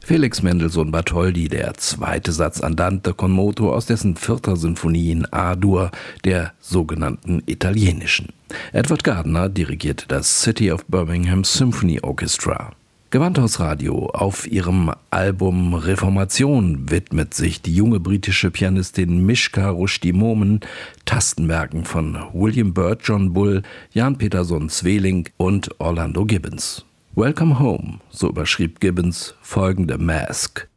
Felix Mendelssohn Bartholdy, der zweite Satz Andante con moto aus dessen 4. Sinfonie in A-Dur, der sogenannten italienischen. Edward Gardner dirigierte das City of Birmingham Symphony Orchestra. Gewandhaus-Radio. Auf ihrem Album Reformation widmet sich die junge britische Pianistin Mishka Rushdie Momen Tastenwerken von William Byrd, John Bull, Jan Peterson Sweelinck und Orlando Gibbons. Welcome Home, so überschrieb Gibbons folgende Masque.